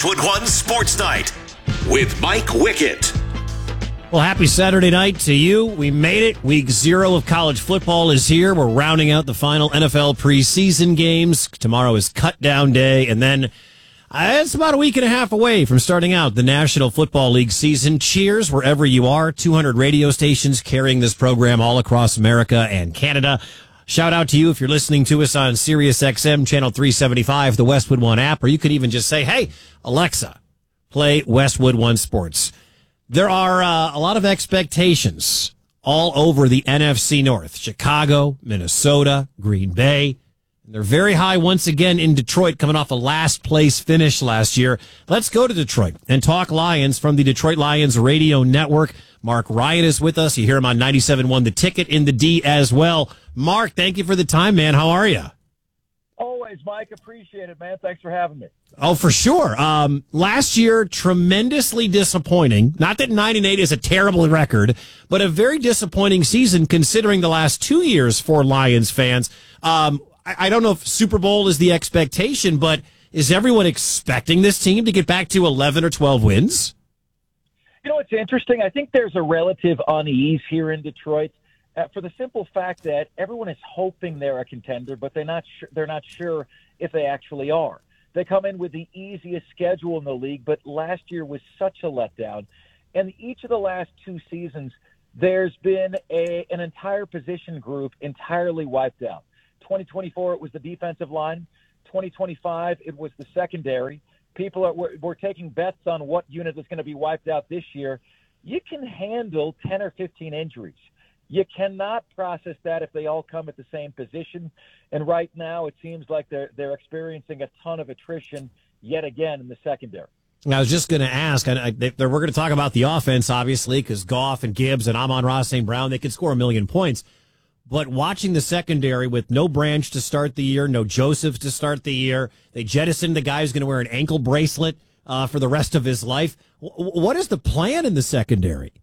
Westwood One Sports Night with Mike Wickett. Well, happy Saturday night to you. We made it. Week 0 of college football is here. We're rounding out the final NFL preseason games. Tomorrow is cut down day, and then it's about a week and a half away from starting out the National Football League season. Cheers wherever you are. 200 radio stations carrying this program all across America and Canada. Shout out to you if you're listening to us on Sirius XM Channel 375, the Westwood One app, or you could even just say, hey, Alexa, play Westwood One Sports. There are a lot of expectations all over the NFC North. Chicago, Minnesota, Green Bay. They're very high once again in Detroit, coming off a last place finish last year. Let's go to Detroit and talk Lions from the Detroit Lions Radio Network. Mark Ryan is with us. You hear him on 97.1 The Ticket in the D as well. Mark, thank you for the time, man. How are you? Always, Mike. Appreciate it, man. Thanks for having me. Oh, for sure. Last year, tremendously disappointing. Not that 9-8 is a terrible record, but a very disappointing season considering the last 2 years for Lions fans. I don't know if Super Bowl is the expectation, but is everyone expecting this team to get back to 11 or 12 wins? You know, it's interesting. I think there's a relative unease here in Detroit for the simple fact that everyone is hoping they're a contender, but they're not sure if they actually are. They come in with the easiest schedule in the league, but last year was such a letdown. And each of the last 2 seasons, there's been an entire position group entirely wiped out. 2024, it was the defensive line. 2025, it was the secondary. People were taking bets on what unit is going to be wiped out this year. You can handle 10 or 15 injuries. You cannot process that if they all come at the same position. And right now, it seems like they're experiencing a ton of attrition yet again in the secondary. I was just going to ask, and we're going to talk about the offense, obviously, because Goff and Gibbs and Amon-Ra St. Brown, they could score 1 million points. But watching the secondary with no Branch to start the year, no Joseph to start the year, they jettisoned the guy who's going to wear an ankle bracelet for the rest of his life. What is the plan in the secondary?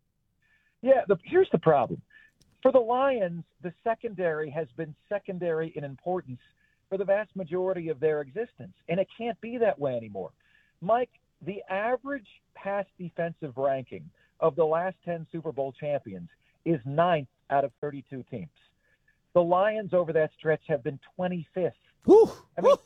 Yeah, here's the problem. For the Lions, the secondary has been secondary in importance for the vast majority of their existence, and it can't be that way anymore. Mike, the average pass defensive ranking of the last 10 Super Bowl champions is 9th out of 32 teams. The Lions over that stretch have been 25th. Ooh. I mean,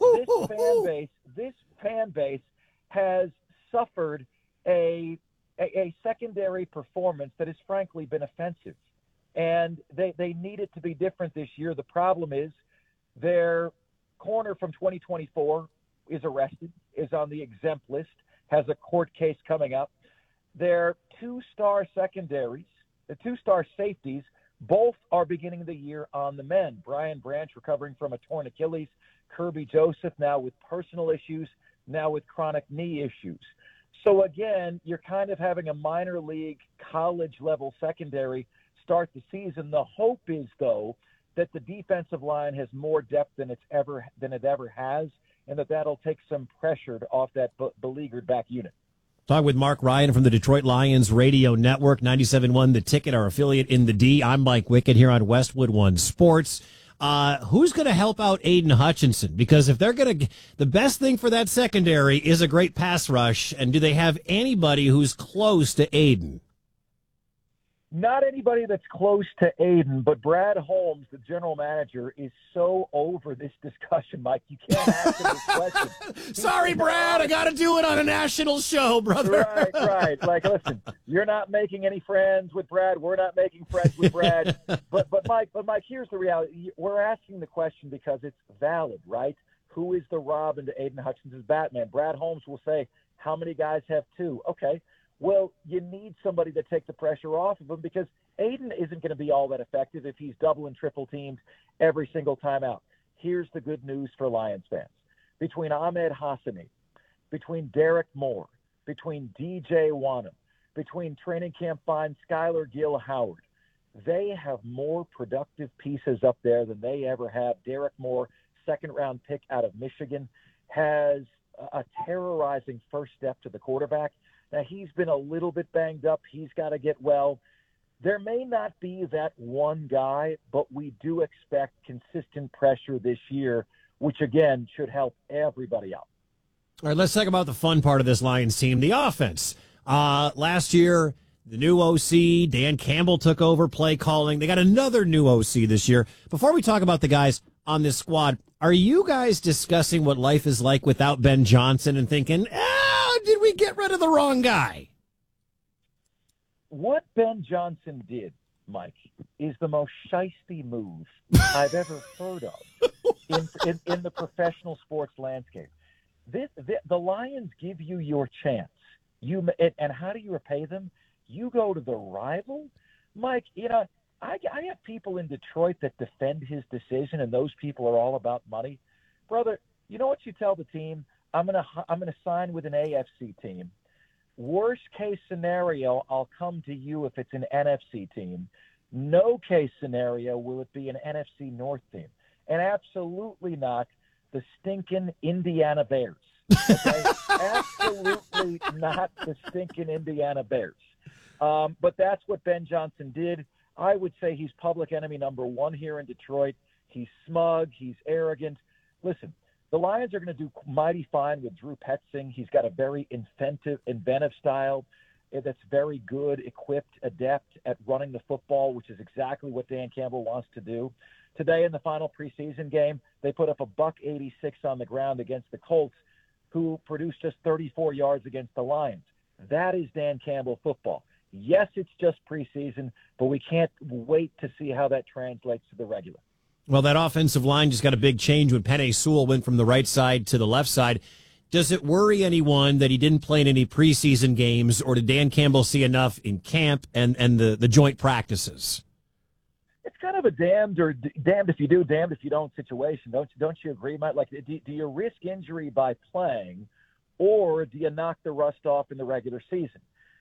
this fan base has suffered a secondary performance that has frankly been offensive. And they need it to be different this year. The problem is their corner from 2024 is arrested, is on the exempt list, has a court case coming up. Their 2-star secondaries, the 2-star safeties, both are beginning the year on the mend. Brian Branch recovering from a torn Achilles. Kirby Joseph now with personal issues, now with chronic knee issues. So again, you're kind of having a minor league college level secondary start the season. The hope is, though, that the defensive line has more depth than it ever has, and that'll take some pressure off that beleaguered back unit. Talk with Mark Ryan from the Detroit Lions Radio Network, 97.1 The Ticket, our affiliate in the D. I'm Mike Wickett here on Westwood One Sports. Who's going to help out Aiden Hutchinson? Because if they're going to, the best thing for that secondary is a great pass rush. And do they have anybody who's close to Aiden? Not anybody that's close to Aiden, but Brad Holmes, the general manager, is so over this discussion, Mike. You can't ask him this question. Sorry, Brad, I got to do it on a national show, brother. Right. Like, listen, you're not making any friends with Brad. We're not making friends with Brad. But Mike, here's the reality. We're asking the question because it's valid, right? Who is the Robin to Aiden Hutchinson's Batman? Brad Holmes will say, how many guys have 2? Okay. Well, you need somebody to take the pressure off of him because Aiden isn't going to be all that effective if he's double and triple teamed every single time out. Here's the good news for Lions fans. Between Ahmed Hassani, between Derek Moore, between DJ Wanham, between training camp find Skylar Gill Howard, they have more productive pieces up there than they ever have. Derek Moore, second-round pick out of Michigan, has a terrorizing first step to the quarterback. Now, he's been a little bit banged up. He's got to get well. There may not be that one guy, but we do expect consistent pressure this year, which, again, should help everybody out. All right, let's talk about the fun part of this Lions team, the offense. Last year, the new OC, Dan Campbell, took over play calling. They got another new OC this year. Before we talk about the guys on this squad, are you guys discussing what life is like without Ben Johnson and thinking, did we get rid of the wrong guy? What Ben Johnson did, Mike, is the most shiesty move I've ever heard of in the professional sports landscape. The Lions give you your chance. And how do you repay them? You go to the rival? Mike, I have people in Detroit that defend his decision, and those people are all about money. Brother, you know what you tell the team? I'm gonna sign with an AFC team. Worst case scenario, I'll come to you if it's an NFC team. No case scenario will it be an NFC North team. And absolutely not the stinking Indiana Bears. Okay? Absolutely not the stinking Indiana Bears. But that's what Ben Johnson did. I would say he's public enemy number one here in Detroit. He's smug. He's arrogant. Listen, the Lions are going to do mighty fine with Drew Petzing. He's got a very inventive style that's very good, equipped, adept at running the football, which is exactly what Dan Campbell wants to do. Today in the final preseason game, they put up a $186 on the ground against the Colts, who produced just 34 yards against the Lions. That is Dan Campbell football. Yes, it's just preseason, but we can't wait to see how that translates to the regular. Well, that offensive line just got a big change when Penei Sewell went from the right side to the left side. Does it worry anyone that he didn't play in any preseason games, or did Dan Campbell see enough in camp and the joint practices? It's kind of a damned if you do, damned if you don't situation. Don't you agree, Mike? Like, do you risk injury by playing, or do you knock the rust off in the regular season?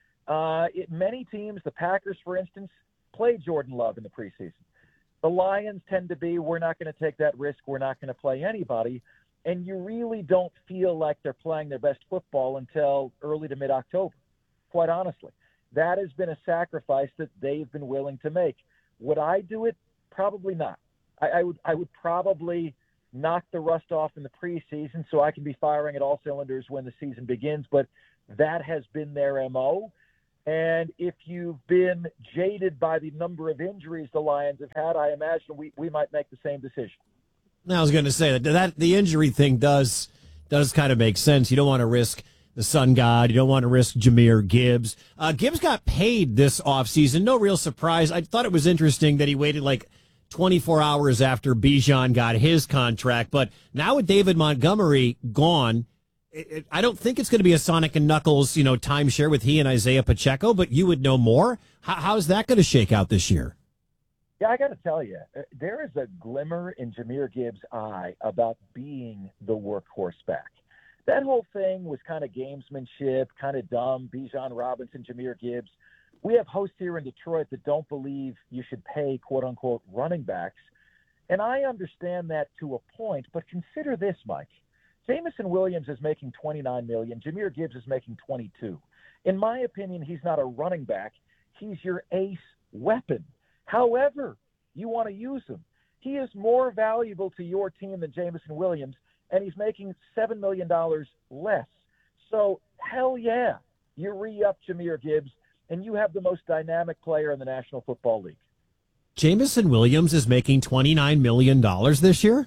Many teams, the Packers, for instance, played Jordan Love in the preseason. The Lions tend to be, we're not going to take that risk. We're not going to play anybody. And you really don't feel like they're playing their best football until early to mid-October, quite honestly. That has been a sacrifice that they've been willing to make. Would I do it? Probably not. I would probably knock the rust off in the preseason so I can be firing at all cylinders when the season begins, but that has been their MO. And if you've been jaded by the number of injuries the Lions have had, I imagine we might make the same decision. I was going to say that the injury thing does kind of make sense. You don't want to risk the sun god. You don't want to risk Jahmyr Gibbs. Gibbs got paid this offseason. No real surprise. I thought it was interesting that he waited like 24 hours after Bijan got his contract. But now with David Montgomery gone, I don't think it's going to be a Sonic and Knuckles, timeshare with he and Isaiah Pacheco, but you would know more. How's that going to shake out this year? Yeah, I got to tell you, there is a glimmer in Jahmyr Gibbs' eye about being the workhorse back. That whole thing was kind of gamesmanship, kind of dumb. Bijan Robinson, Jahmyr Gibbs. We have hosts here in Detroit that don't believe you should pay, quote-unquote, running backs. And I understand that to a point, but consider this, Mike. Jameson Williams is making $29 million. Jahmyr Gibbs is making $22 million. In my opinion, he's not a running back. He's your ace weapon. However you want to use him, he is more valuable to your team than Jameson Williams, and he's making $7 million less. So, hell yeah, you re-up Jahmyr Gibbs, and you have the most dynamic player in the National Football League. Jameson Williams is making $29 million this year?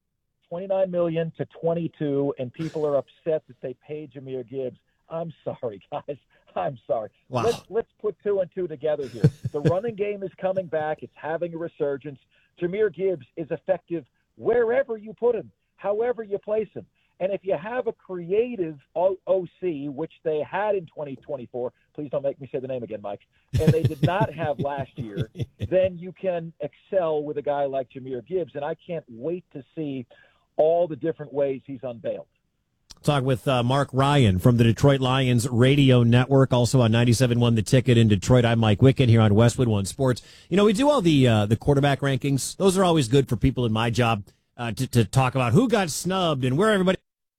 $29 million to $22 million, and people are upset that they paid Jahmyr Gibbs. I'm sorry, guys. I'm sorry. Wow. Let's put two and two together here. The running game is coming back. It's having a resurgence. Jahmyr Gibbs is effective wherever you put him, however you place him. And if you have a creative OC, which they had in 2024, please don't make me say the name again, Mike, and they did not have last year, then you can excel with a guy like Jahmyr Gibbs. And I can't wait to see all the different ways he's unveiled. Talk with Mark Ryan from the Detroit Lions radio network, also on 97.1 The Ticket in Detroit. I'm Mike Wickett here on Westwood One Sports. We do all the quarterback rankings. Those are always good for people in my job to talk about who got snubbed and where everybody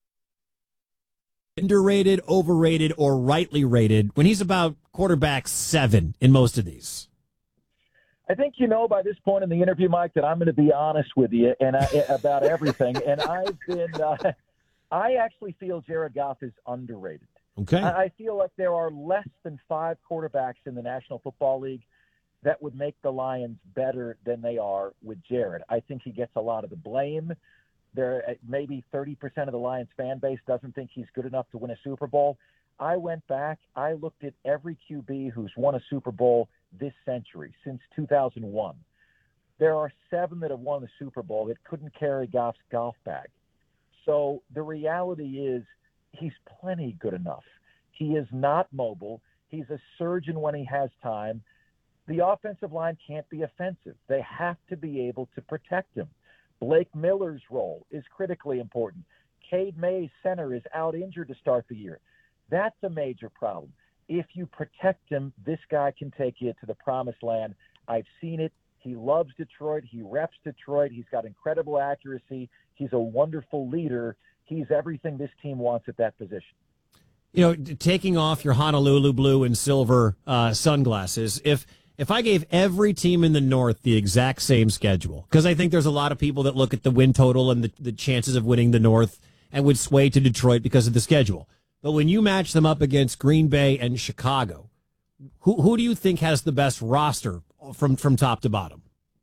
underrated, overrated, or rightly rated when he's about quarterback 7 in most of these. I think by this point in the interview, Mike, that I'm going to be honest with you and about everything. And I've been I actually feel Jared Goff is underrated. Okay. I feel like there are less than 5 quarterbacks in the National Football League that would make the Lions better than they are with Jared. I think he gets a lot of the blame. Maybe 30% of the Lions fan base doesn't think he's good enough to win a Super Bowl. I went back. I looked at every QB who's won a Super Bowl this century, since 2001. There are 7 that have won the Super Bowl that couldn't carry Goff's golf bag. So the reality is he's plenty good enough. He is not mobile. He's a surgeon when he has time. The offensive line can't be offensive. They have to be able to protect him. Blake Miller's role is critically important. Cade Mays, center, is out injured to start the year. That's a major problem. If you protect him, this guy can take you to the promised land. I've seen it. He loves Detroit. He reps Detroit. He's got incredible accuracy. He's a wonderful leader. He's everything this team wants at that position. You know, taking off your Honolulu blue and silver sunglasses, if I gave every team in the North the exact same schedule, because I think there's a lot of people that look at the win total and the chances of winning the North and would sway to Detroit because of the schedule. But when you match them up against Green Bay and Chicago, who do you think has the best roster from top to bottom?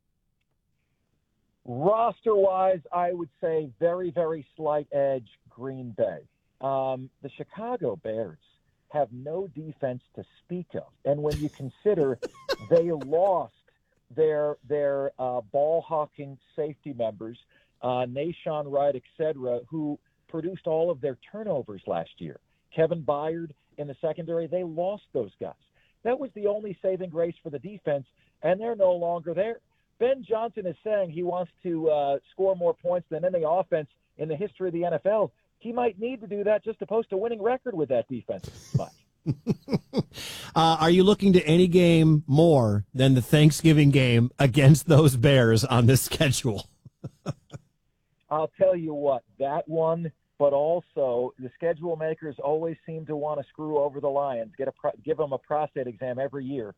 Roster-wise, I would say very, very slight edge Green Bay. The Chicago Bears have no defense to speak of. And when you consider they lost their ball-hawking safety members, Nashawn Wright, et cetera, who produced all of their turnovers last year. Kevin Byard in the secondary, they lost those guys. That was the only saving grace for the defense, and they're no longer there. Ben Johnson is saying he wants to score more points than any offense in the history of the NFL. He might need to do that just to post a winning record with that defense. Are you looking to any game more than the Thanksgiving game against those Bears on this schedule? I'll tell you what, that one, but also the schedule makers always seem to want to screw over the Lions, give them a prostate exam every year.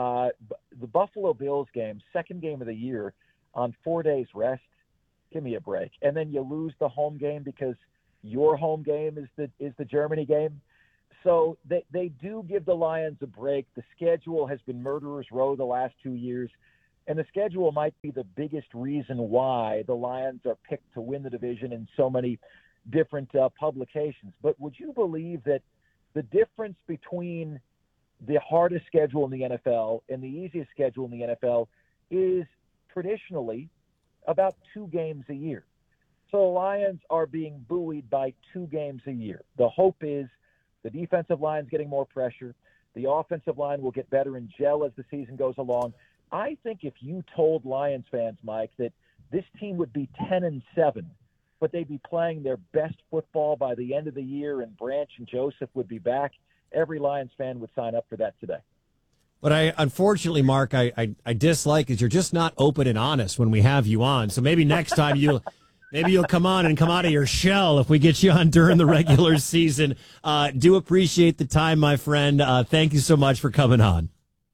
The Buffalo Bills game, second game of the year, on 4 days rest, give me a break. And then you lose the home game because your home game is the Germany game. So they do give the Lions a break. The schedule has been murderer's row the last 2 years, and the schedule might be the biggest reason why the Lions are picked to win the division in so many different publications. But would you believe that the difference between the hardest schedule in the NFL and the easiest schedule in the NFL is traditionally about 2 games a year? So the Lions are being buoyed by 2 games a year. The hope is the defensive line's getting more pressure. The offensive line will get better and gel as the season goes along. I think if you told Lions fans, Mike, that this team would be 10-7, but they'd be playing their best football by the end of the year and Branch and Joseph would be back, every Lions fan would sign up for that today. But unfortunately, Mark, I dislike is you're just not open and honest when we have you on. So maybe next time you'll come on and come out of your shell if we get you on during the regular season. Do appreciate the time, my friend. Thank you so much for coming on.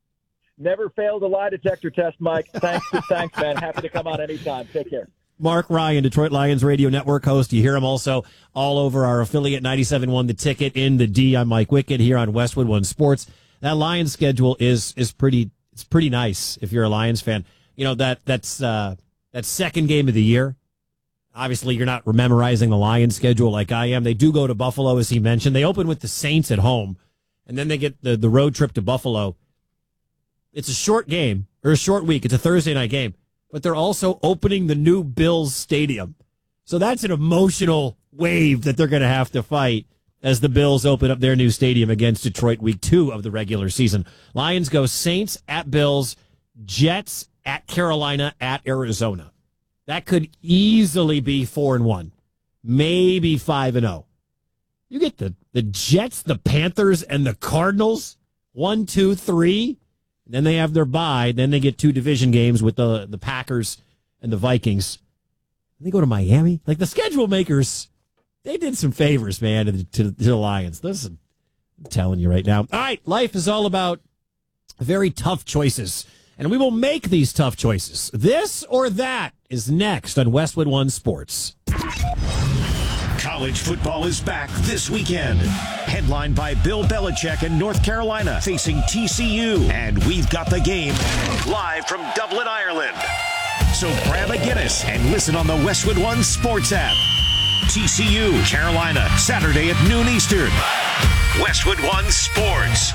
Never failed a lie detector test, Mike. Thanks, man. Happy to come on anytime. Take care. Mark Ryan, Detroit Lions Radio Network host. You hear him also all over our affiliate 97.1 The Ticket in the D. I'm Mike Wickett here on Westwood One Sports. That Lions schedule is pretty nice if you're a Lions fan. You know, that's second game of the year. Obviously, you're not memorizing the Lions schedule like I am. They do go to Buffalo, as he mentioned. They open with the Saints at home, and then they get the road trip to Buffalo. It's a short game, or a short week. It's a Thursday night game. But they're also opening the new Bills Stadium. So that's an emotional wave that they're going to have to fight as the Bills open up their new stadium against Detroit week 2 of the regular season. Lions go Saints at Bills, Jets at Carolina at Arizona. That could easily be 4-1, maybe 5-0. You get the Jets, the Panthers, and the Cardinals, 1, 2, 3. Then they have their bye. Then they get 2 division games with the Packers and the Vikings. They go to Miami. Like, the schedule makers, they did some favors, man, to the Lions. Listen, I'm telling you right now. All right, life is all about very tough choices, and we will make these tough choices. This or that is next on Westwood One Sports. College football is back this weekend. Headlined by Bill Belichick in North Carolina facing TCU. And we've got the game live from Dublin, Ireland. So grab a Guinness and listen on the Westwood One Sports app. TCU, Carolina, Saturday at noon Eastern. Westwood One Sports.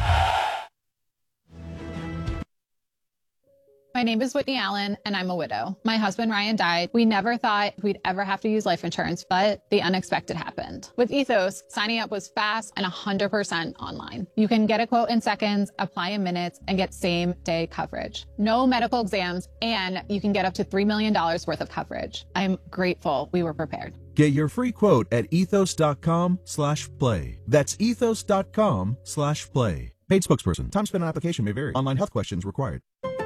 My name is Whitney Allen, and I'm a widow. My husband, Ryan, died. We never thought we'd ever have to use life insurance, but the unexpected happened. With Ethos, signing up was fast and 100% online. You can get a quote in seconds, apply in minutes, and get same-day coverage. No medical exams, and you can get up to $3 million worth of coverage. I'm grateful we were prepared. Get your free quote at ethos.com/play. That's ethos.com/play. Paid spokesperson. Time spent on application may vary. Online health questions required.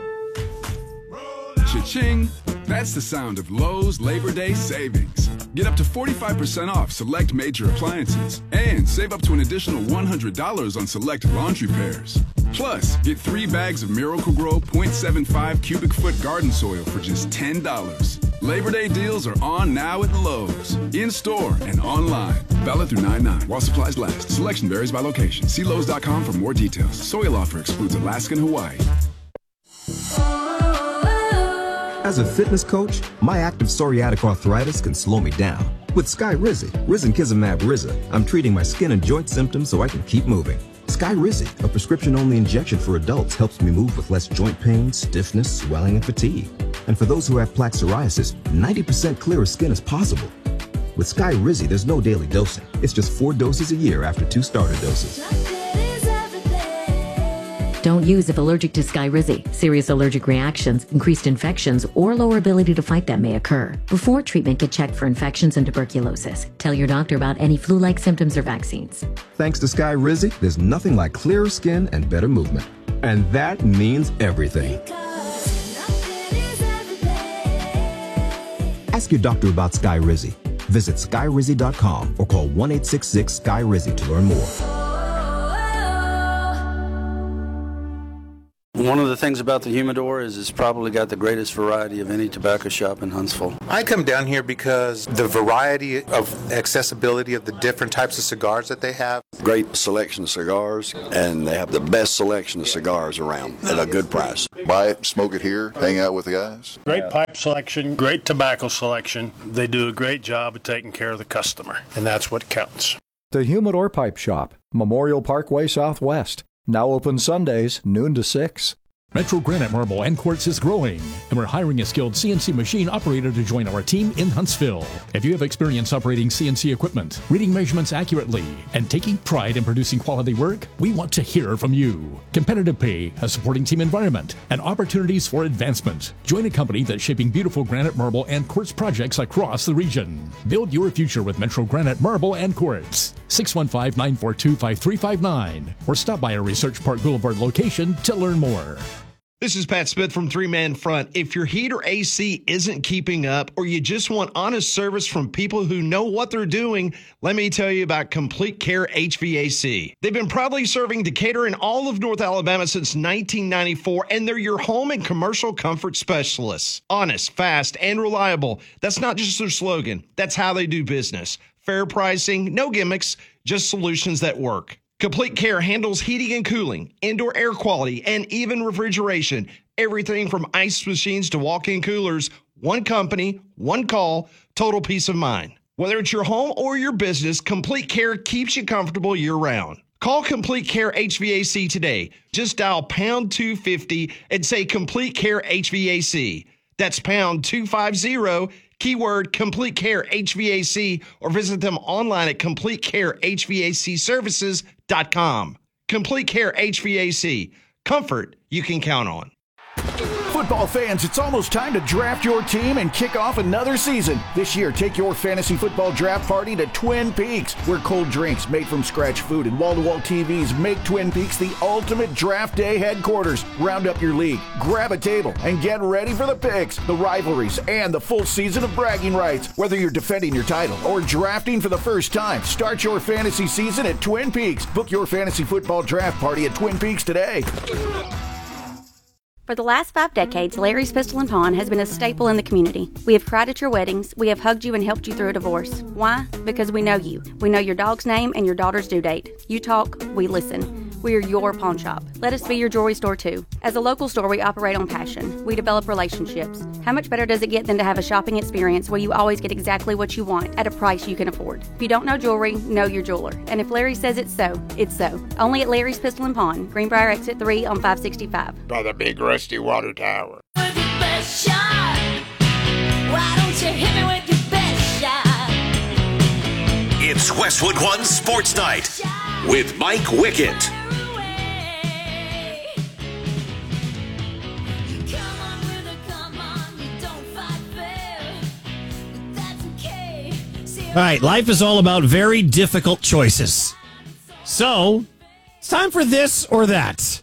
Cha-ching! That's the sound of Lowe's Labor Day savings. Get up to 45% off select major appliances and save up to an additional $100 on select laundry pairs. Plus, get 3 bags of Miracle-Gro 0.75 cubic foot garden soil for just $10. Labor Day deals are on now at Lowe's. In-store and online. Valid through 9/9 while supplies last. Selection varies by location. See Lowe's.com for more details. Soil offer excludes Alaska and Hawaii. As a fitness coach, my active psoriatic arthritis can slow me down. With Skyrizi, Risankizumab Riza, I'm treating my skin and joint symptoms so I can keep moving. Skyrizi, a prescription-only injection for adults, helps me move with less joint pain, stiffness, swelling, and fatigue. And for those who have plaque psoriasis, 90% clearer skin is possible. With Skyrizi, there's no daily dosing. It's just 4 doses a year after 2 starter doses. Don't use if allergic to Skyrizi. Serious allergic reactions, increased infections, or lower ability to fight them may occur. Before treatment, get checked for infections and tuberculosis. Tell your doctor about any flu-like symptoms or vaccines. Thanks to Skyrizi, there's nothing like clearer skin and better movement. And that means everything. Ask your doctor about Skyrizi. Visit Skyrizi.com or call 1-866-SKY-RIZI to learn more. One of the things about the Humidor is it's probably got the greatest variety of any tobacco shop in Huntsville. I come down here because the variety of accessibility of the different types of cigars that they have. Great selection of cigars, and they have the best selection of cigars around at a good price. Buy it, smoke it here, hang out with the guys. Great pipe selection, great tobacco selection. They do a great job of taking care of the customer, and that's what counts. The Humidor Pipe Shop, Memorial Parkway Southwest. Now open Sundays, noon to 6. Metro Granite Marble and Quartz is growing, and we're hiring a skilled CNC machine operator to join our team in Huntsville. If you have experience operating CNC equipment, reading measurements accurately, and taking pride in producing quality work, we want to hear from you. Competitive pay, a supporting team environment, and opportunities for advancement. Join a company that's shaping beautiful granite, marble, and quartz projects across the region. Build your future with Metro Granite Marble and Quartz. 615-942-5359, or stop by our Research Park Boulevard location to learn more. This is Pat Smith from 3-Man Front. If your heat or AC isn't keeping up, or you just want honest service from people who know what they're doing, let me tell you about Complete Care HVAC. They've been proudly serving Decatur and all of North Alabama since 1994, and they're your home and commercial comfort specialists. Honest, fast, and reliable. That's not just their slogan. That's how they do business. Fair pricing, no gimmicks, just solutions that work. Complete Care handles heating and cooling, indoor air quality, and even refrigeration. Everything from ice machines to walk-in coolers. One company, one call, total peace of mind. Whether it's your home or your business, Complete Care keeps you comfortable year-round. Call Complete Care HVAC today. Just dial pound 250 and say Complete Care HVAC. That's pound 250, keyword Complete Care HVAC, or visit them online at CompleteCareHVACServices.com. Complete Care HVAC. Comfort you can count on. Football fans, it's almost time to draft your team and kick off another season. This year, take your fantasy football draft party to Twin Peaks, where cold drinks, made from scratch food, and wall-to-wall TVs make Twin Peaks the ultimate draft day headquarters. Round up your league, grab a table, and get ready for the picks, the rivalries, and the full season of bragging rights. Whether you're defending your title or drafting for the first time, start your fantasy season at Twin Peaks. Book your fantasy football draft party at Twin Peaks today. For the last 5 decades, Larry's Pistol and Pawn has been a staple in the community. We have cried at your weddings. We have hugged you and helped you through a divorce. Why? Because we know you. We know your dog's name and your daughter's due date. You talk, we listen. We are your pawn shop. Let us be your jewelry store too. As a local store, we operate on passion. We develop relationships. How much better does it get than to have a shopping experience where you always get exactly what you want at a price you can afford? If you don't know jewelry, know your jeweler. And if Larry says it's so, it's so. Only at Larry's Pistol and Pawn, Greenbrier Exit 3 on 565. By the big rusty water tower. Best shot. Why don't you hit me with your best shot? It's Westwood One Sports Night with Mike Wickett. All right, life is all about very difficult choices. So, it's time for this or that.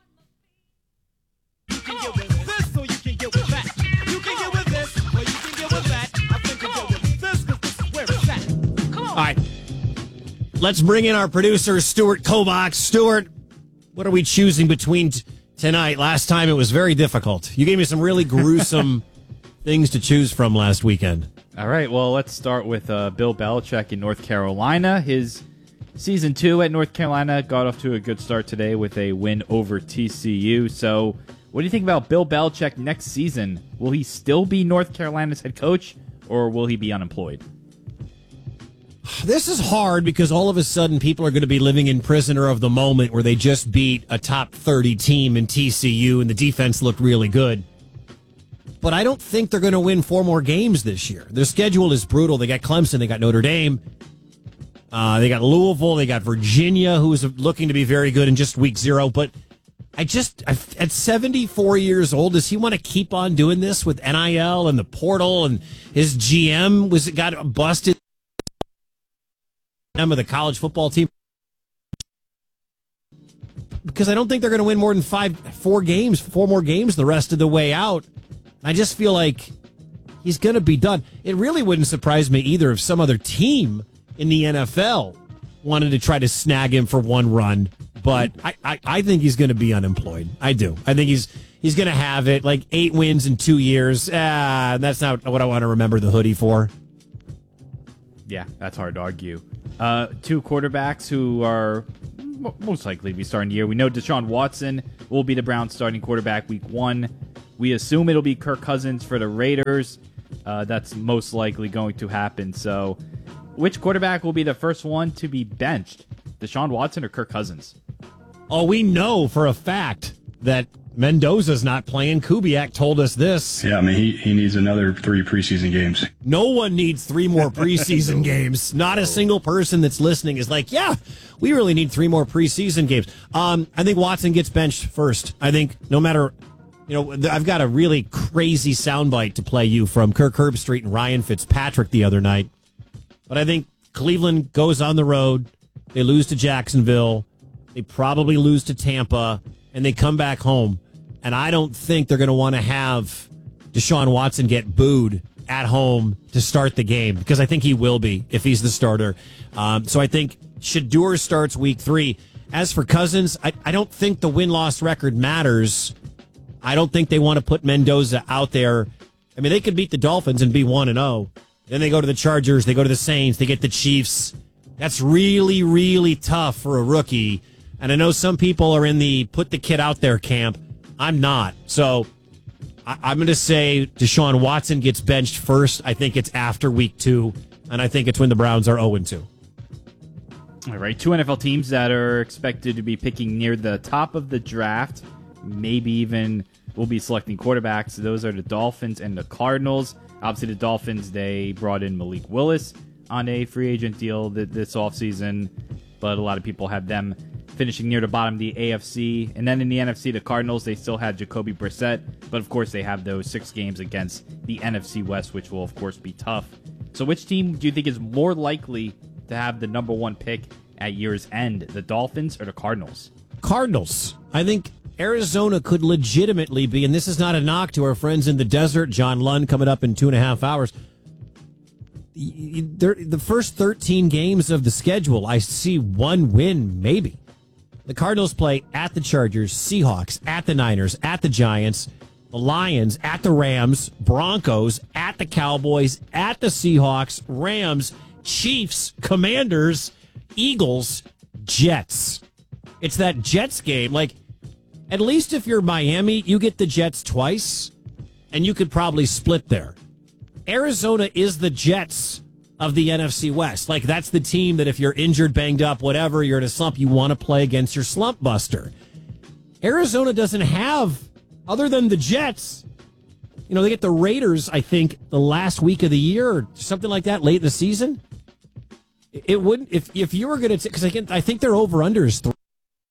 All right, let's bring in our producer, Stuart Kobach. Stuart, what are we choosing between tonight? Last time it was very difficult. You gave me some really gruesome things to choose from last weekend. All right, well, let's start with Bill Belichick in North Carolina. His season 2 at North Carolina got off to a good start today with a win over TCU. So what do you think about Bill Belichick next season? Will he still be North Carolina's head coach, or will he be unemployed? This is hard because all of a sudden people are going to be living in prisoner of the moment where they just beat a top 30 team in TCU and the defense looked really good. But I don't think they're going to win 4 more games this year. Their schedule is brutal. They got Clemson, they got Notre Dame, they got Louisville, they got Virginia, who's looking to be very good in just week 0. But at 74 years old, does he want to keep on doing this with NIL and the portal? And his GM got busted of the college football team, because I don't think they're going to win more than 4 more games the rest of the way out. I just feel like he's going to be done. It really wouldn't surprise me either if some other team in the NFL wanted to try to snag him for one run, but I think he's going to be unemployed. I do. I think he's going to have it like 8 wins in 2 years. That's not what I want to remember the hoodie for. Yeah, that's hard to argue. 2 quarterbacks who are most likely to be starting the year. We know Deshaun Watson will be the Browns' starting quarterback week 1. We assume it'll be Kirk Cousins for the Raiders. That's most likely going to happen. So, which quarterback will be the first one to be benched? Deshaun Watson or Kirk Cousins? Oh, we know for a fact that Mendoza's not playing. Kubiak told us this. Yeah, I mean, he needs another 3 preseason games. No one needs 3 more preseason games. Not a single person that's listening is like, yeah, we really need 3 more preseason games. I think Watson gets benched first. I think no matter, I've got a really crazy soundbite to play you from Kirk Herbstreit and Ryan Fitzpatrick the other night. But I think Cleveland goes on the road. They lose to Jacksonville. They probably lose to Tampa. And they come back home. And I don't think they're going to want to have Deshaun Watson get booed at home to start the game, because I think he will be if he's the starter. So I think Shedeur starts week 3. As for Cousins, I don't think the win-loss record matters. I don't think they want to put Mendoza out there. I mean, they could beat the Dolphins and be 1-0. Then they go to the Chargers, they go to the Saints, they get the Chiefs. That's really, really tough for a rookie. And I know some people are in the put the kid out there camp. I'm not. So I'm going to say Deshaun Watson gets benched first. I think it's after week 2, and I think it's when the Browns are 0-2. All right, 2 NFL teams that are expected to be picking near the top of the draft, maybe even will be selecting quarterbacks. Those are the Dolphins and the Cardinals. Obviously, the Dolphins, they brought in Malik Willis on a free agent deal this offseason, but a lot of people have them finishing near the bottom of the AFC. And then in the NFC, the Cardinals, they still had Jacoby Brissett, but of course they have those 6 games against the NFC West, which will of course be tough. So which team do you think is more likely to have the number 1 pick at year's end, the Dolphins or the Cardinals? Cardinals. I think Arizona could legitimately be, and this is not a knock to our friends in the desert, John Lund coming up in 2.5 hours. The first 13 games of the schedule, I see 1 win, maybe. The Cardinals play at the Chargers, Seahawks, at the Niners, at the Giants, the Lions, at the Rams, Broncos, at the Cowboys, at the Seahawks, Rams, Chiefs, Commanders, Eagles, Jets. It's that Jets game. Like, at least if you're Miami, you get the Jets twice, and you could probably split there. Arizona is the Jets of the NFC West. Like, that's the team that if you're injured, banged up, whatever, you're in a slump, you want to play against your slump buster. Arizona doesn't have, other than the Jets, you know, they get the Raiders, I think, the last week of the year or something like that, late in the season. It wouldn't, if you were going to, because I think their over-under is 3.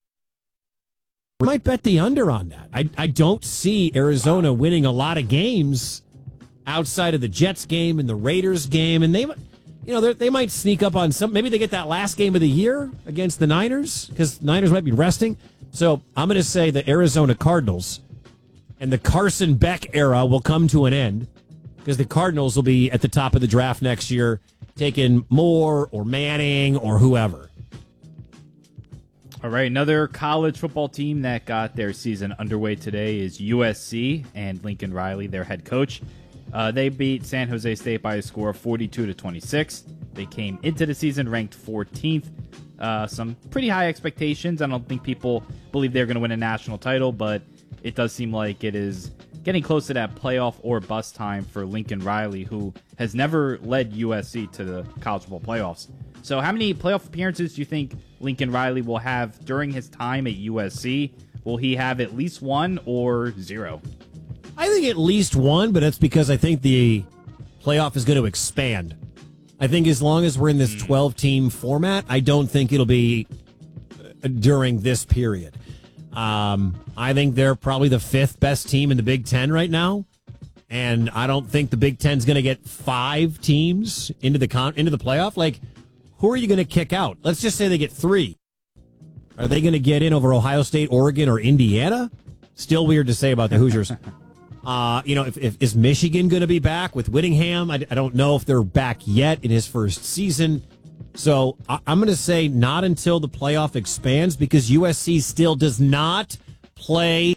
I might bet the under on that. I don't see Arizona winning a lot of games outside of the Jets game and the Raiders game, and they might sneak up on some. Maybe they get that last game of the year against the Niners because Niners might be resting. So I'm going to say the Arizona Cardinals and the Carson Beck era will come to an end because the Cardinals will be at the top of the draft next year, taking Moore or Manning or whoever. All right, another college football team that got their season underway today is USC and Lincoln Riley, their head coach. They beat San Jose State by a score of 42-26. They came into the season ranked 14th. Some pretty high expectations. I don't think people believe they're going to win a national title, but it does seem like it is getting close to that playoff or bust time for Lincoln Riley, who has never led USC to the college football playoffs. So how many playoff appearances do you think Lincoln Riley will have during his time at USC? Will he have at least one or zero? I think at least one, but that's because I think the playoff is going to expand. I think as long as we're in this 12-team format, I don't think it'll be during this period. I think they're probably the 5th best team in the Big Ten right now, and I don't think the Big Ten's going to get 5 teams into the playoff. Like, who are you going to kick out? Let's just say they get 3. Are they going to get in over Ohio State, Oregon, or Indiana? Still weird to say about the Hoosiers. If is Michigan going to be back with Whittingham? I don't know if they're back yet in his first season. So I'm going to say not until the playoff expands because USC still does not play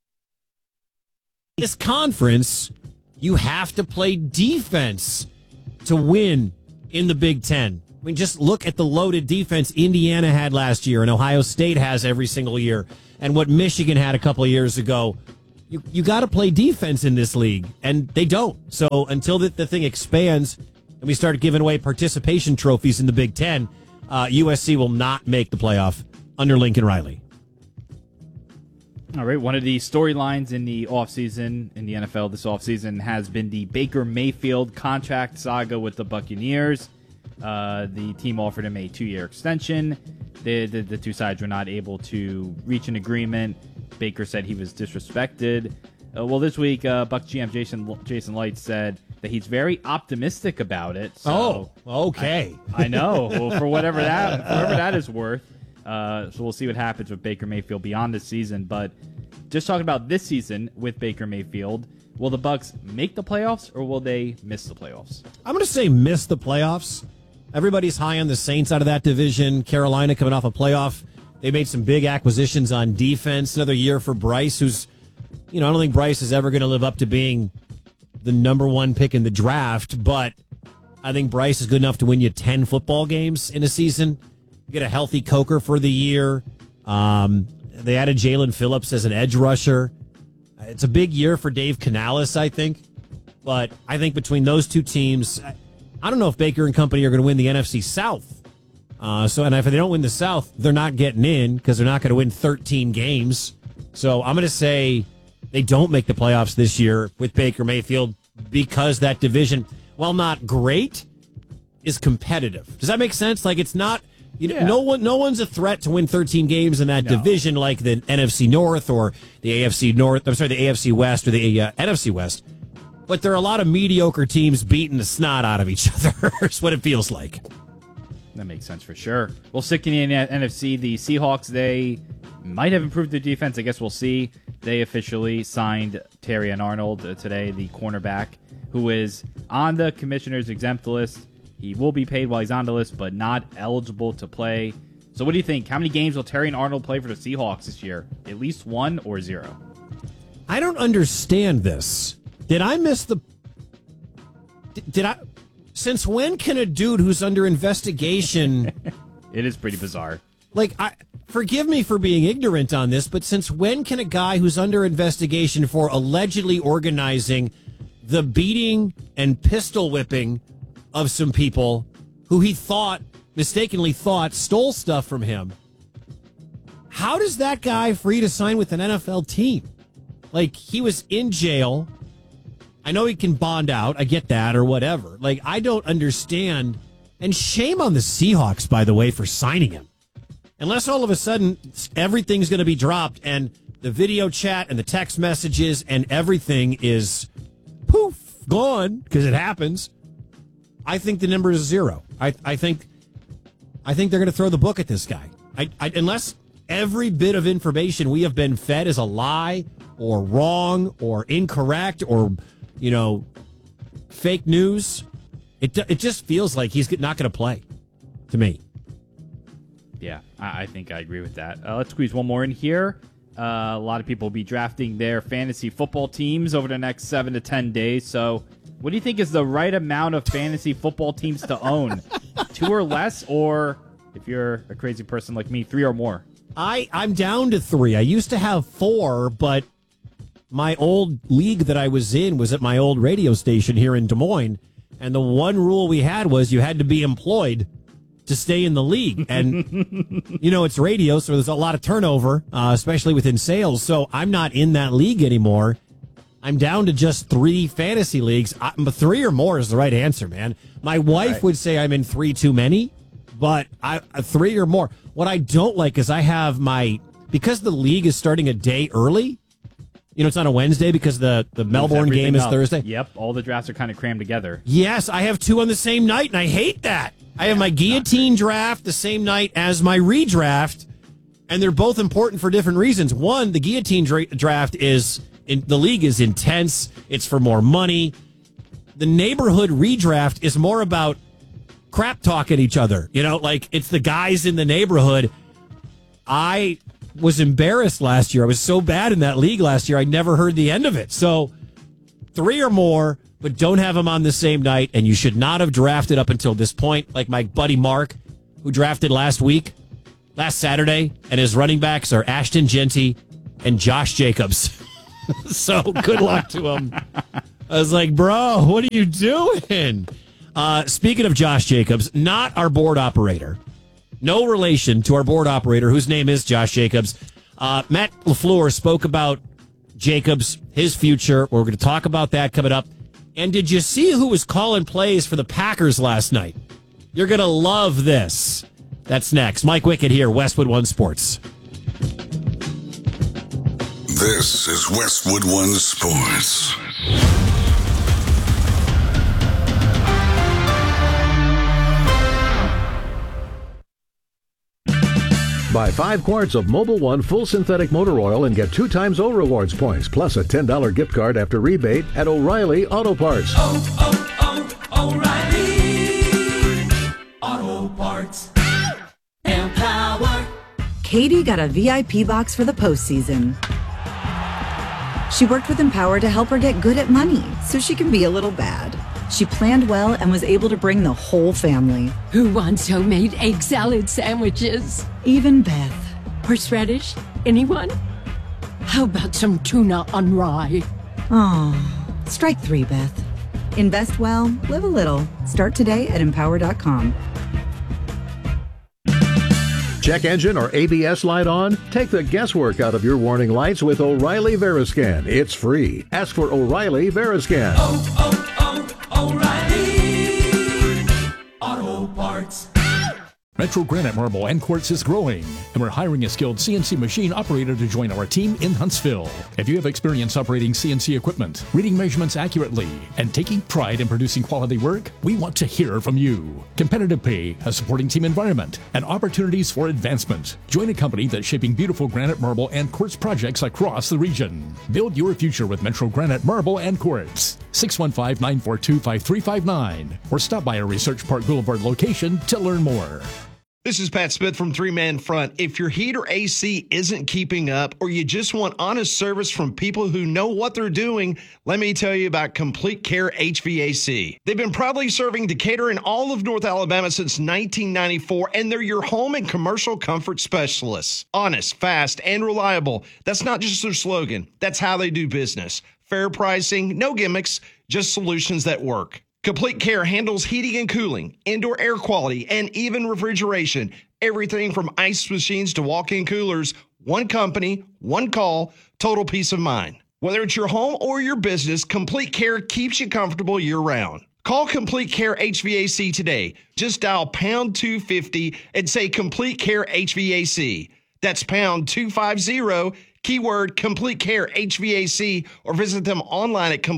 this conference. You have to play defense to win in the Big Ten. I mean, just look at the loaded defense Indiana had last year and Ohio State has every single year and what Michigan had a couple of years ago. You got to play defense in this league, and they don't. So until the thing expands and we start giving away participation trophies in the Big Ten, USC will not make the playoff under Lincoln Riley. All right, one of the storylines in the offseason, in the NFL this offseason, has been the Baker Mayfield contract saga with the Buccaneers. The team offered him a 2-year extension. The two sides were not able to reach an agreement. Baker said he was disrespected. Well, this week, Bucs GM Jason Light said that he's very optimistic about it. So okay. I know. Well, for whatever that is worth. So we'll see what happens with Baker Mayfield beyond this season. But just talking about this season with Baker Mayfield, will the Bucs make the playoffs or will they miss the playoffs? I'm going to say miss the playoffs. Everybody's high on the Saints out of that division. Carolina coming off a playoff. They made some big acquisitions on defense. Another year for Bryce, who's, I don't think Bryce is ever going to live up to being the number 1 pick in the draft, but I think Bryce is good enough to win you 10 football games in a season. You get a healthy Coker for the year. They added Jalen Phillips as an edge rusher. It's a big year for Dave Canales, I think. But I think between those two teams, I don't know if Baker and company are going to win the NFC South. And if they don't win the South, they're not getting in because they're not going to win 13 games. So I'm going to say they don't make the playoffs this year with Baker Mayfield because that division, while not great, is competitive. Does that make sense? Like, it's not, no one's a threat to win 13 games in that division like the NFC North or the AFC North. I'm sorry, the AFC West or the NFC West. But there are a lot of mediocre teams beating the snot out of each other. Is what it feels like. That makes sense for sure. Well, sticking in the NFC, the Seahawks, they might have improved their defense. I guess we'll see. They officially signed Terrion Arnold today, the cornerback, who is on the commissioner's exempt list. He will be paid while he's on the list, but not eligible to play. So what do you think? How many games will Terry and Arnold play for the Seahawks this year? At least 1 or 0? I don't understand this. Did I miss the... Did I... Since when can a dude who's under investigation... It is pretty bizarre. Like, forgive me for being ignorant on this, but since when can a guy who's under investigation for allegedly organizing the beating and pistol whipping of some people who he mistakenly thought stole stuff from him, how does that guy free to sign with an NFL team? Like, he was in jail. I know he can bond out. I get that or whatever. Like, I don't understand. And shame on the Seahawks, by the way, for signing him. Unless all of a sudden everything's going to be dropped and the video chat and the text messages and everything is poof, gone, because it happens. I think the number is 0. I think they're going to throw the book at this guy. Unless every bit of information we have been fed is a lie or wrong or incorrect or, fake news. It just feels like he's not going to play to me. Yeah, I think I agree with that. Let's squeeze one more in here. A lot of people will be drafting their fantasy football teams over the next 7 to 10 days. So what do you think is the right amount of fantasy football teams to own? 2 or less, or if you're a crazy person like me, 3 or more? I'm down to 3. I used to have 4, but my old league that I was in was at my old radio station here in Des Moines. And the one rule we had was you had to be employed to stay in the league. And, it's radio, so there's a lot of turnover, especially within sales. So I'm not in that league anymore. I'm down to just 3 fantasy leagues. 3 or more is the right answer, man. My wife would say I'm in 3 too many, but 3 or more. What I don't like is I have because the league is starting a day early. It's on a Wednesday because the Melbourne game is Thursday. Yep, all the drafts are kind of crammed together. Yes, I have 2 on the same night, and I hate that. I have my guillotine draft the same night as my redraft, and they're both important for different reasons. One, the guillotine draft the league is intense. It's for more money. The neighborhood redraft is more about crap talking each other. It's the guys in the neighborhood. I was embarrassed last year. I was so bad in that league last year, I never heard the end of it. So 3 or more, but don't have them on the same night, and you should not have drafted up until this point, like my buddy Mark, who drafted last Saturday, and his running backs are Ashton Genty and Josh Jacobs. So good luck to him. I was like, bro, what are you doing? Speaking of Josh Jacobs, not our board operator. No relation to our board operator, whose name is Josh Jacobs. Matt LaFleur spoke about Jacobs, his future. We're going to talk about that coming up. And did you see who was calling plays for the Packers last night? You're going to love this. That's next. Mike Wickett here, Westwood One Sports. This is Westwood One Sports. Buy 5 quarts of Mobil 1 full synthetic motor oil and get 2 times O Rewards points, plus a $10 gift card after rebate at O'Reilly Auto Parts. O'Reilly Auto Parts. Empower. Katie got a VIP box for the postseason. She worked with Empower to help her get good at money so she can be a little bad. She planned well and was able to bring the whole family. Who wants homemade egg salad sandwiches? Even Beth. Horseradish? Anyone? How about some tuna on rye? Oh, strike 3, Beth. Invest well, live a little. Start today at Empower.com. Check engine or ABS light on? Take the guesswork out of your warning lights with O'Reilly Veriscan. It's free. Ask for O'Reilly Veriscan. O'Reilly Auto Parts. Metro Granite Marble and Quartz is growing, and we're hiring a skilled CNC machine operator to join our team in Huntsville. If you have experience operating CNC equipment, reading measurements accurately, and taking pride in producing quality work, we want to hear from you. Competitive pay, a supporting team environment, and opportunities for advancement. Join a company that's shaping beautiful granite, marble, and quartz projects across the region. Build your future with Metro Granite Marble and Quartz. 615-942-5359, or stop by our Research Park Boulevard location to learn more. This is Pat Smith from Three Man Front. If your heat or AC isn't keeping up, or you just want honest service from people who know what they're doing, let me tell you about Complete Care HVAC. They've been proudly serving Decatur and all of North Alabama since 1994, and they're your home and commercial comfort specialists. Honest, fast, and reliable. That's not just their slogan. That's how they do business. Fair pricing, no gimmicks, just solutions that work. Complete Care handles heating and cooling, indoor air quality, and even refrigeration. Everything from ice machines to walk-in coolers. One company, one call, total peace of mind. Whether it's your home or your business, Complete Care keeps you comfortable year-round. Call Complete Care HVAC today. Just dial pound 250 and say Complete Care HVAC. That's pound 250, keyword Complete Care HVAC, or visit them online at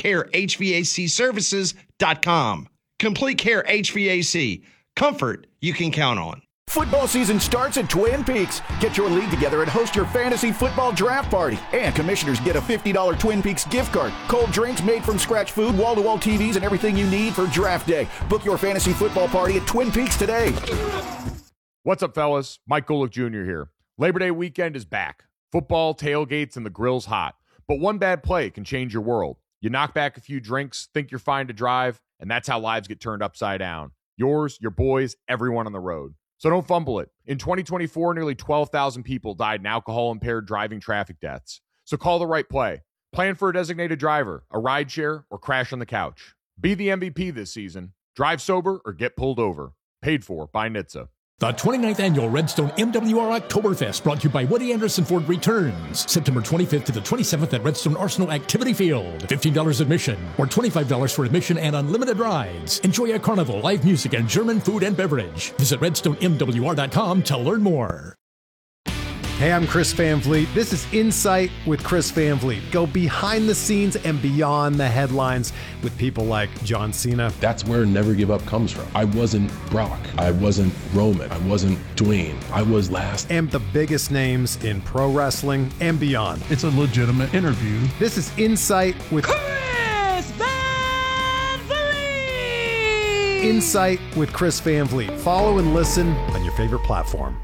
CompleteCareHVACServices.com. Complete Care HVAC. Comfort you can count on. Football season starts at Twin Peaks. Get your league together and host your fantasy football draft party. And commissioners get a $50 Twin Peaks gift card, cold drinks, made from scratch food, wall-to-wall TVs, and everything you need for draft day. Book your fantasy football party at Twin Peaks today. What's up, fellas? Mike Golick Jr. here. Labor Day weekend is back. Football, tailgates, and the grill's hot. But one bad play can change your world. You knock back a few drinks, think you're fine to drive, and that's how lives get turned upside down. Yours, your boys, everyone on the road. So don't fumble it. In 2024, nearly 12,000 people died in alcohol-impaired driving traffic deaths. So call the right play. Plan for a designated driver, a rideshare, or crash on the couch. Be the MVP this season. Drive sober or get pulled over. Paid for by NHTSA. The 29th Annual Redstone MWR Oktoberfest, brought to you by Woody Anderson Ford, returns September 25th to the 27th at Redstone Arsenal Activity Field. $15 admission or $25 for admission and unlimited rides. Enjoy a carnival, live music, and German food and beverage. Visit RedstoneMWR.com to learn more. Hey, I'm Chris Van Vliet. This is Insight with Chris Van Vliet. Go behind the scenes and beyond the headlines with people like John Cena. That's where Never Give Up comes from. I wasn't Brock. I wasn't Roman. I wasn't Dwayne. I was last. And the biggest names in pro wrestling and beyond. It's a legitimate interview. This is Insight with Chris Van Vliet! Insight with Chris Van Vliet. Follow and listen on your favorite platform.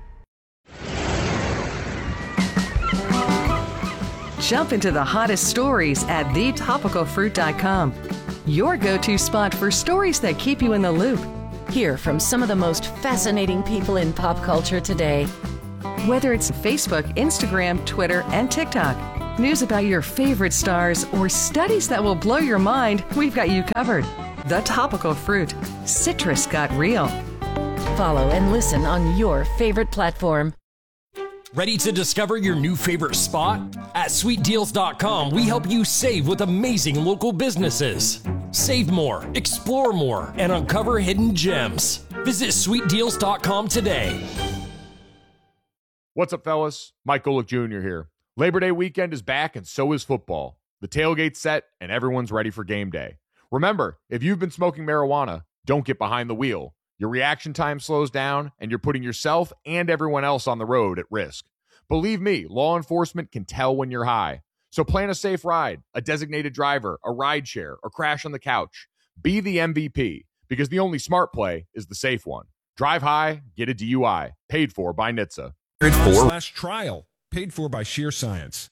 Jump into the hottest stories at thetopicalfruit.com. Your go-to spot for stories that keep you in the loop. Hear from some of the most fascinating people in pop culture today. Whether it's Facebook, Instagram, Twitter, and TikTok, news about your favorite stars, or studies that will blow your mind, we've got you covered. The Topical Fruit. Citrus got real. Follow and listen on your favorite platform. Ready to discover your new favorite spot? At SweetDeals.com, we help you save with amazing local businesses. Save more, explore more, and uncover hidden gems. Visit SweetDeals.com today. What's up, fellas? Mike Golick Jr. here. Labor Day weekend is back, and so is football. The tailgate's set, and everyone's ready for game day. Remember, if you've been smoking marijuana, don't get behind the wheel. Your reaction time slows down, and you're putting yourself and everyone else on the road at risk. Believe me, law enforcement can tell when you're high. So plan a safe ride, a designated driver, a rideshare, or crash on the couch. Be the MVP, because the only smart play is the safe one. Drive high, get a DUI. Paid for by NHTSA. /trial. Paid for by Sheer Science.